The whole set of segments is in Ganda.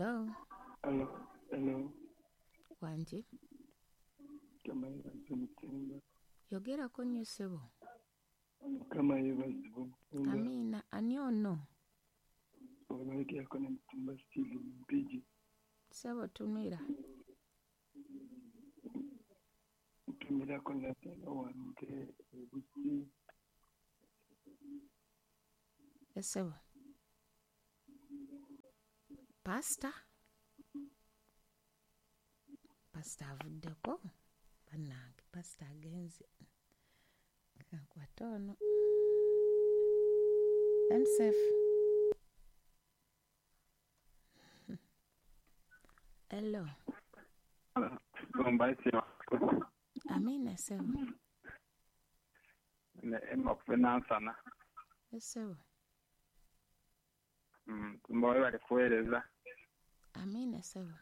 Hello. Hello. Wanji. Kama yebaze mutemba. Yogerako nnyo ssebo. Kama yebaze mutemba. Amina. Ani ono? Obalekeyako ne mutemba Steven Mpigi. Ssebo tumira. Tumirako natala wange ebusi. Ssebo. Pastor avuddeko bannange. Pastor agenze. Kankwata ono. MSF. Hello. Amina ssebo. Emma kunansana. Ssebo. Mbowe bali kuweereza. Amina ssebo.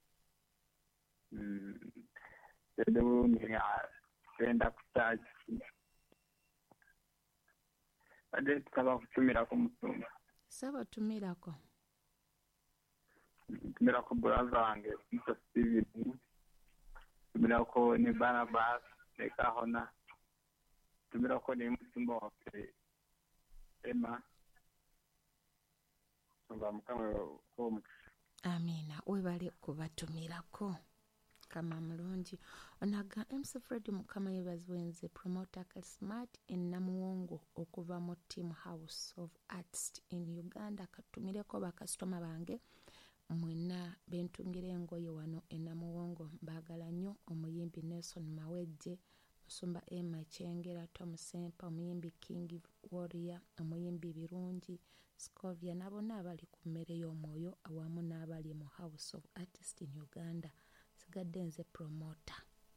Genda kutaaki. Badde tusaba kutumirako musumba. Ssebo tumirako. Tumirako brother wange Mr. Steven. Tumirako ne Barnabas ne Kahona. Tumirako ne musumba waffe Emma. Amina. Webale kubatumirako. Kama mulungi. Onaga MC Fred Mukama yebaziwenze promoter Smart in Namuwongo okuva mu Team House of Artists in Uganda. Katumireko bakasitoma bange mwena bentungira engoye wano Namuwongo. Mbagala nnyo omuyimbi Nelson Mawejje, Musumba Emma Chengera, Tom Sempa, omuyimbi King Warrior, omuyimbi Birungi Scovia nabona abali ku mmere y'omwoyo awamu n'abali mu House of Artists in Uganda. Sigadde nze promoter.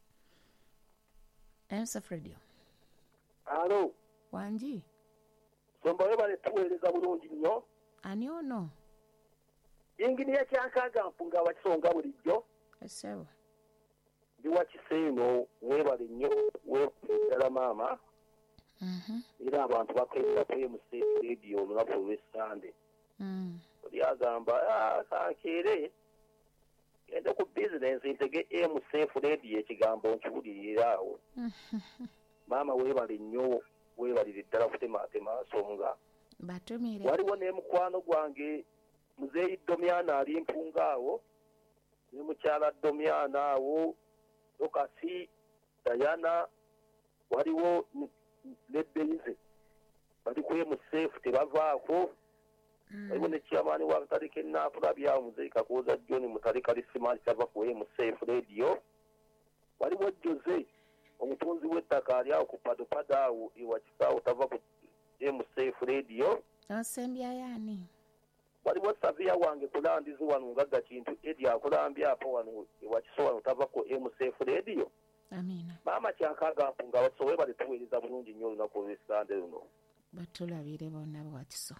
MC Fredio. Alo. Wanji. Somba webale tuweereza bulungi nnyo. Ani ono? Yingini ya kyankaga mpunga wakisonga bulijjo. Ssebo. Ndi wakiseeno webale nnyo weddala maama. Era abantu bakwera PMC radio olunaku olw'Essande. Oli agamba kankeere genda ku business ntege MC radio ekigambo nkiwulirira awo. Maama webale nnyo webalire ddala kutematema nsonga. Batumire. Waliwo ne mukwano gwange Muzeeyi Domyana ali mpunga awo ne mukyala Domyana awo Lokasi Dayana waliwo nebbenze bali kuye mu safe tebavaako. Waliwo ne chairman wa Mutarika Nakulabya Muzeeyi Kakoza John Mutarika Lisimali tava kuye mu safe radio. Waliwo Jose omutunzi w'ettaka ali awo ku padopada awo iwakisaawo tava ku mu safe radio. Osembya yani. Waliwo Savia wange kulandizi wano ngaga kintu edi akulambya apo wano iwakiso wano tava ku MSF radio. Amina. Maama kyankaga mpunga wasowe bali tuweereza bulungi nnyo olunaku olw'Essande luno. Batulabire bonna bwakiso.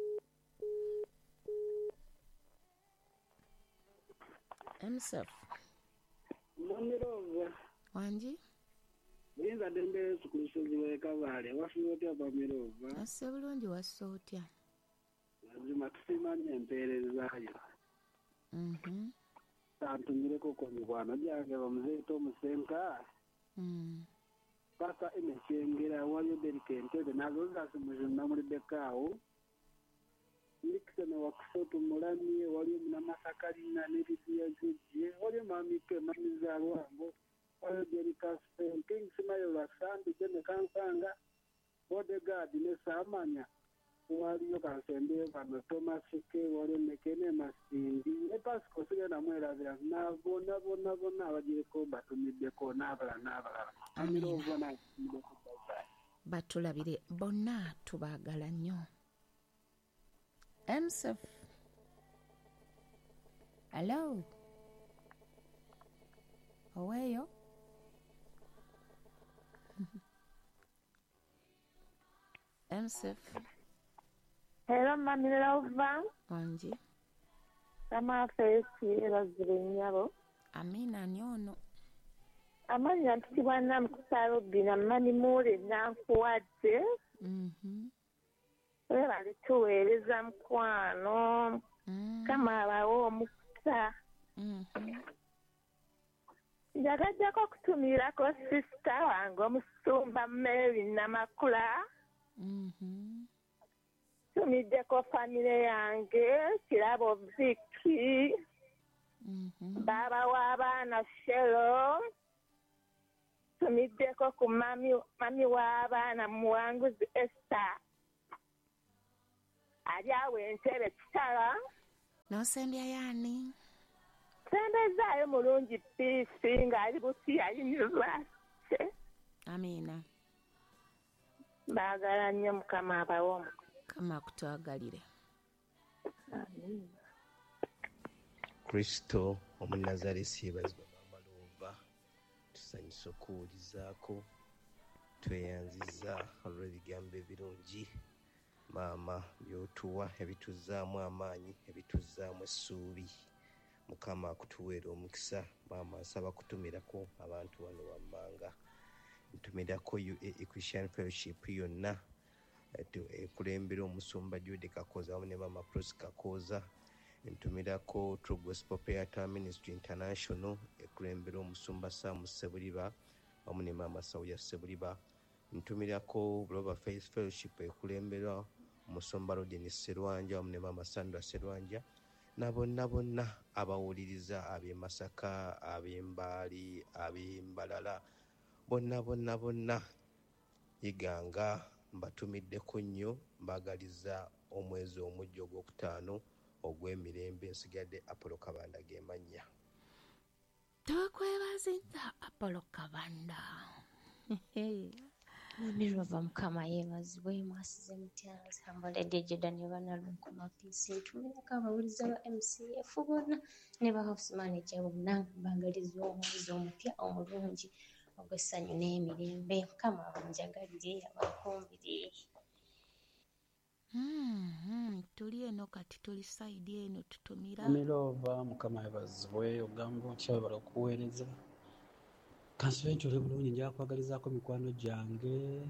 MSF. Mamirova. Wanji. Binza dembe sukulusuzi wekavale wafiwa otya Mamirova. Asse bulungi wasso otya. Lazima tusimanye empeerezaayo. Tantumireko ko mibwana gyange bamuzeeyi Tomusenka. Paka Emekyengera waliyo Derika Entebe nazo zasimuzinamuliddekaawo. Nikisene wakusoto mulamye waliyo Munamasakalina n'Eridiya Jejje waliyo Mamike Mamizalwango waliyo Derika King Simayo Lwasandi Jene Kansanga Bodegaard ne Samanya waliyo Kansende bano Thomas Ke waliyo Mekene Masindi ne Pasco sigenda mwerabira nabona abagireko batumiddeko n'abalala. Amirova na batulabire bonna tubaagala nnyo. MSF. Hello. Oweyo. MSF. Hello, Mamirova. Wanji. Sama fesi bazire nyabo. Amina nyono. Amanya ntibwana mkusaro bina mani mure nankuwate. Webale tuweereza mukwano. Kama abawo Esther. Njagajjako okutumirako sisita wange omusumba Mary Namakula. Tumiddeko famire yange Kirabo Vicky. Baba w'abaana Shelo. Tumiddeko ku mami w'abaana Muwanguzi Esther. Ali awo Entebbe Kitala. N'osembya y'ani? Sembezaayo mulungi Peace ng'ali Butia University. Amiina. Baagala nnyo Mukama abawo. Mukama akutwagalire. Amiina. Kristo Omunazaresi yeebazibwa n'amalova. Tusanyusa okuwulizaako. Tweyanziza olw'ebigambo ebirungi. Maama by'otuwa ebituzzaamu amaanyi ebituzzaamu essuubi. Mukama akutuweera omukisa. Maama nsaba kutumirako abantu wano wammanga. Ntumirako UAE Christian Fellowship yonna. Ekulembera omusumba Jude Kakoza wamu ne Mama Prosy Kakoza. Ntumirako True Gospel Prayer Tower Ministry International. Ekulembera omusumba Sam Sebuliba wamu ne Mama Sawuya Sebuliba. Ntumirako Global Faith Fellowship ekulembera omusumba Rodin Serwanja wamu ne Mama Sandra Serwanja. Na bonna abawuliriza ab'e Masaka, ab'e Mbaali, ab'e Mbalala, bonna iganga mbatumiddeko nnyo mbagaliza omwezi omujja ogwokutaano ogw'emirembe. Nsigadde Apollo Kabanda ge mannya. Twekwebazinza Apollo Kabanda. Nirova Mukama yeebazibwe mwasize mutyanzi hambaledde Jordan Banalunku Mapisi ntumirako abawuliza ba MCF bonna ne ba House Manager bonna mbagaliza omwezi omupya omulungi ogw'essanyu n'emirembe. Mukama abanjagalire abakumbire. Tuli eno kati tuli side eno tutumira. Nirova Mukama yeebazibwe ogamba nkyabala okuweereza. Kansibe ntule bulungi njala kwagalizaako mikwano gyange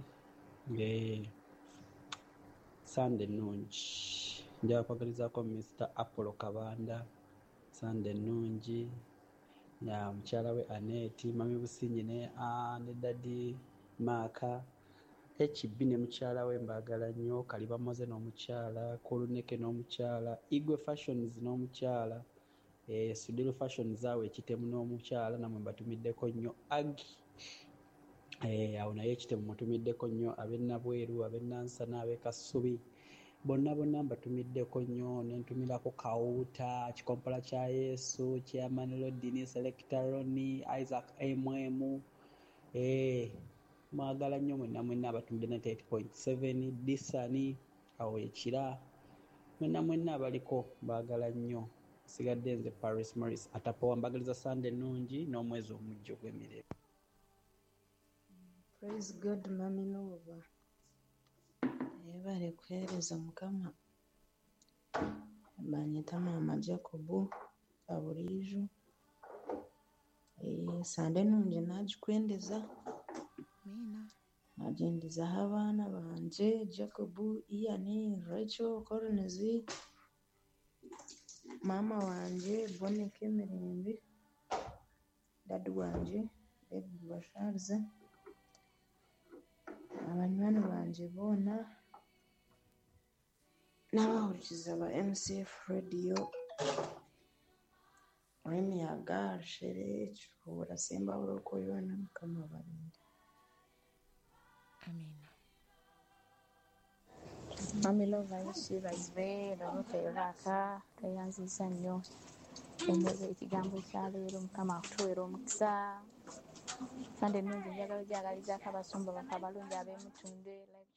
Sunday nnungi. Njala kwagalizaako Mr. Apollo Kabanda Sunday nnungi. Ya mukyala we Aneti, Mami Businyi ne Daddy Maaka. HB ne mukyala we mbagala nnyo. Kaliba Moze n'omukyala, Koluneke n'omukyala, Igwe Fashions n'omukyala. Sudiro Fashion zaawe ekitemu n'omukyala namwe mbatumiddeko nnyo. Agi awo naye ekitemu mutumiddeko nnyo. Ab'Ennabweru, ab'Ennansana, ab'Ekasubi bonna mbatumiddeko nnyo. Nentumirako Kawuta, Kikompola kya Yesu, Chairman Rodini, Selector Roni, Isaac MM. Mwagala nnyo mwenna abatumidde 98.7 Disani awo ekira. Mwenna abaliko mbagala nnyo. Sigadde nze Paris Morris atapowa mbagaliza Sunday nnungi n'omwezi omujja ogw'emirembe. Praise God Mami Nova. Yebale kuheereza Mukama. Banyita Maama Jacob Aburijo. Sunday nnungi nagikwendeza. Amina. Nagendezaho abaana banje Jacob, Ian, Rachel, Cornezi. Mama wanje Boneka Emirembe, dadi wanje David Basharze, abanywani banje bona n'abahurikiza ba MCF Radio, Remy Agar, Shere, Kiruhura, Semba Buroko yona Mukama barinde. Amina. Mami Lova yeshibazibwe bamuteeraka tweyanziza nnyo embuuza ekigambo ekyaleero Mukama akutuweera omukisa. Sande nnungi njagala ogyagalizaako abasumba baffe abalungi ab'emutunde